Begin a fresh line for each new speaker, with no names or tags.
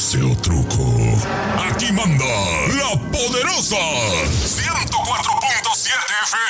pose o truco. Aquí manda la poderosa 104.7 FM.